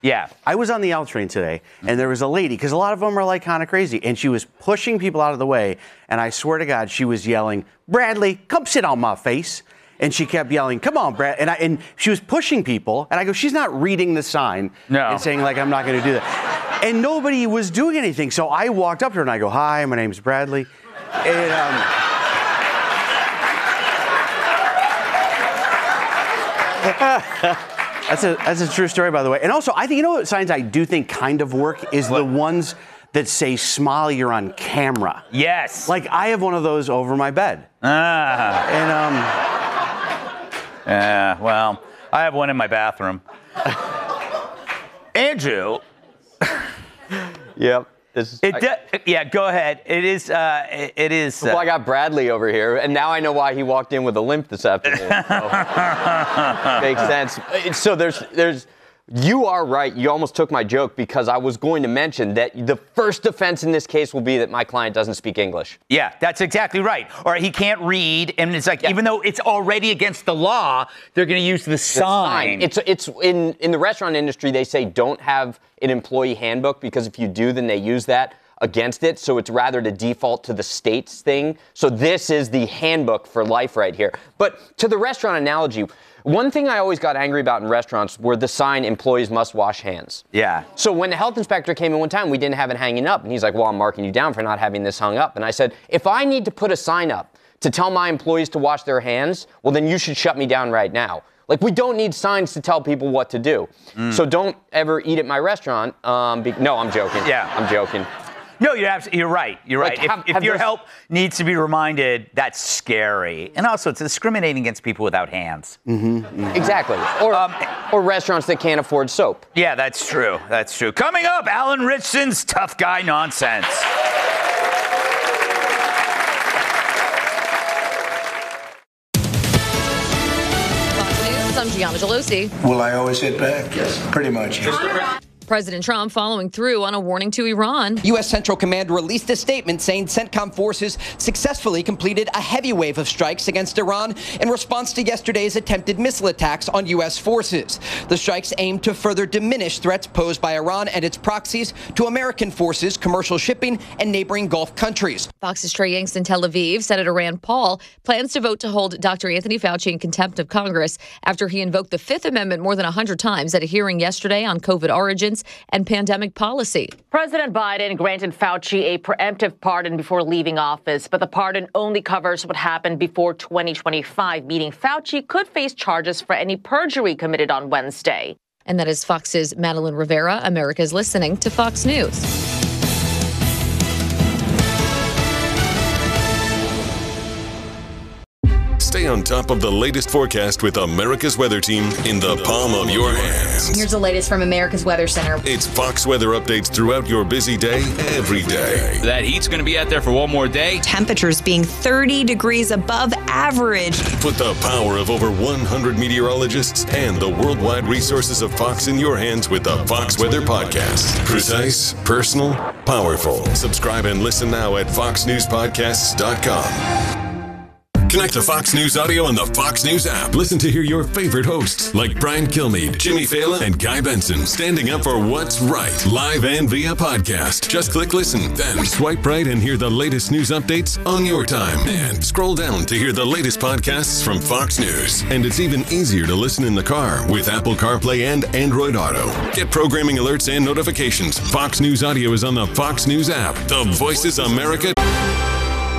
Yeah. I was on the L train today, and there was a lady, because a lot of them are like kind of crazy, and she was pushing people out of the way, and I swear to God, she was yelling, "Bradley, come sit on my face." And she kept yelling, "Come on, Brad." And she was pushing people, and I go, she's not reading the sign and saying, like, I'm not going to do that. And nobody was doing anything. So I walked up to her, and I go, "Hi, my name's Bradley." And, that's a true story, by the way. And also, I think, you know what signs I do think kind of work is the ones that say, "Smile, you're on camera." Yes. Like, I have one of those over my bed. Yeah, well, I have one in my bathroom. Andrew. Yep. Yeah, go ahead. It is. Well, I got Bradley over here, and now I know why he walked in with a limp this afternoon. So, makes sense. So there's. You are right. You almost took my joke, because I was going to mention that the first defense in this case will be that my client doesn't speak English. Yeah, that's exactly right. Or he can't read, and it's like, even though it's already against the law, they're going to use the sign. It's in the restaurant industry, they say don't have an employee handbook, because if you do, then they use that against it. So it's rather to default to the state's thing. So this is the handbook for life right here. But to the restaurant analogy, one thing I always got angry about in restaurants were the sign, "Employees must wash hands." Yeah. So when the health inspector came in one time, we didn't have it hanging up. And he's like, "Well, I'm marking you down for not having this hung up." And I said, if I need to put a sign up to tell my employees to wash their hands, well, then you should shut me down right now. Like, we don't need signs to tell people what to do. So don't ever eat at my restaurant. No, I'm joking. Yeah. I'm joking. No, you're right. You're right. If your help needs to be reminded, that's scary. And also, it's discriminating against people without hands. Exactly. Or restaurants that can't afford soap. Yeah, that's true. That's true. Coming up, Alan Richson's Tough Guy Nonsense. Fox News, I'm Gianna Gelosi. Will I always hit back? Yes. Pretty much. President Trump following through on a warning to Iran. U.S. Central Command released a statement saying CENTCOM forces successfully completed a heavy wave of strikes against Iran in response to yesterday's attempted missile attacks on U.S. forces. The strikes aim to further diminish threats posed by Iran and its proxies to American forces, commercial shipping, and neighboring Gulf countries. Fox's Trey Yingst in Tel Aviv. Senator Rand Paul plans to vote to hold Dr. Anthony Fauci in contempt of Congress after he invoked the Fifth Amendment more than 100 times at a hearing yesterday on COVID origins and pandemic policy. President Biden granted Fauci a preemptive pardon before leaving office, but the pardon only covers what happened before 2025, meaning Fauci could face charges for any perjury committed on Wednesday. And that is Fox's Madeline Rivera. America's listening to Fox News. Stay on top of the latest forecast with America's Weather Team in the palm of your hands. Here's the latest from America's Weather Center. It's Fox weather updates throughout your busy day, every day. That heat's going to be out there for one more day. Temperatures being 30 degrees above average. Put the power of over 100 meteorologists and the worldwide resources of Fox in your hands with the Fox Weather Podcast. Precise, personal, powerful. Subscribe and listen now at foxnewspodcasts.com. Connect to Fox News Audio on the Fox News app. Listen to hear your favorite hosts like Brian Kilmeade, Jimmy Fallon, and Guy Benson standing up for what's right, live and via podcast. Just click listen, then swipe right and hear the latest news updates on your time. And scroll down to hear the latest podcasts from Fox News. And it's even easier to listen in the car with Apple CarPlay and Android Auto. Get programming alerts and notifications. Fox News Audio is on the Fox News app. The Voices America.